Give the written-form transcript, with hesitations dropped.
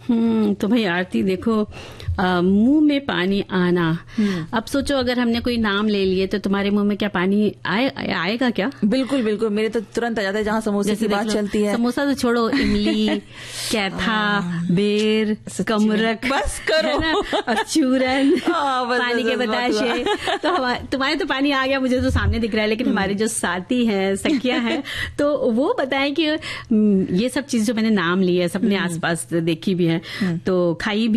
तो भाई आरती देखो, मुंह में पानी आना। अब सोचो अगर हमने कोई नाम ले लिए तो तुम्हारे मुंह में क्या पानी आएगा क्या? बिल्कुल बिल्कुल, मेरे तो तुरंत आ जाता है जहाँ समोसे की बात चलती है। समोसा तो छोड़ो, इमली, कैथा, बेर, कमरक, बस करो, है ना, और चूरन, पानी के बताशे। तो तुम्हारे तो पानी आ गया, मुझे तो सामने दिख रहा है, लेकिन हमारे जो साथी हैं, सखियां हैं, तो वो बताएं कि ये सब चीज जो मैंने नाम ली है, सबने आसपास देखी भी है, तो खाई भी